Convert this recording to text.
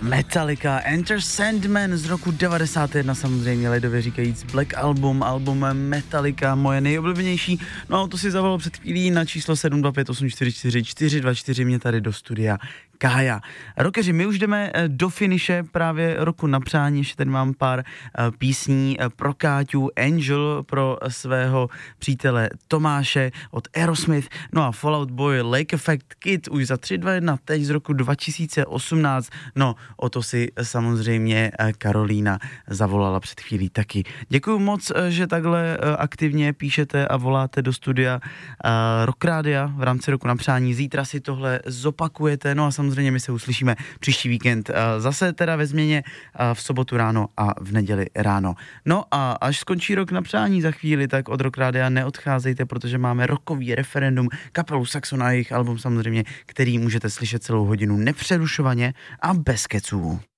Metallica, Enter Sandman z roku 91, samozřejmě lidově říkajíc Black album Metallica, moje nejoblíbenější. No to si zavolal před chvílí na číslo 725844424, mě tady do studia Kája. Rockeři, my už jdeme do finiše právě roku na přání, ještě tady mám pár písní pro Káťu, Angel pro svého přítele Tomáše od Aerosmith, no a Fall Out Boy, Lake Effect Kid už za 3, 2, 1, teď z roku 2018, no o to si samozřejmě Karolína zavolala před chvílí taky. Děkuju moc, že takhle aktivně píšete a voláte do studia Rock Rádia v rámci roku na přání. Zítra si tohle zopakujete, no a samozřejmě my se uslyšíme příští víkend zase teda ve změně v sobotu ráno a v neděli ráno. No a až skončí rok na přání za chvíli, tak od Rock Rádia neodcházejte, protože máme rockový referendum, kapelu Saxon a jejich album samozřejmě, který můžete slyšet celou hodinu nepřerušovaně a bez keců.